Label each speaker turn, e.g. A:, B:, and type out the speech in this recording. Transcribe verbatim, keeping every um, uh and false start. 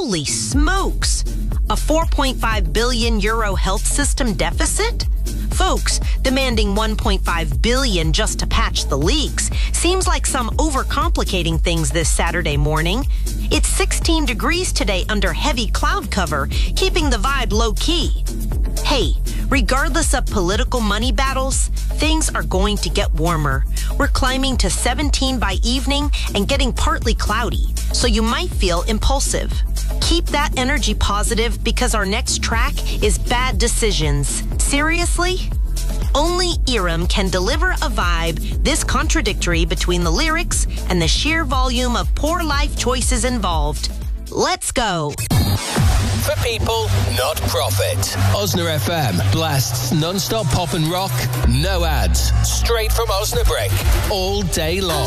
A: Holy smokes! A four point five billion euro health system deficit? Folks demanding one point five billion just to patch the leaks seems like some overcomplicating things this Saturday morning. It's sixteen degrees today under heavy cloud cover, keeping the vibe low-key. Hey, regardless of political money battles, things are going to get warmer. We're climbing to seventeen by evening and getting partly cloudy, so you might feel impulsive. Keep that energy positive because our next track is Bad Decisions. Seriously? Only Iram can deliver a vibe this contradictory between the lyrics and the sheer volume of poor life choices involved. Let's go.
B: For people, not profit. Osna F M blasts non-stop pop and rock, no ads, straight from Osnabrück, all day long.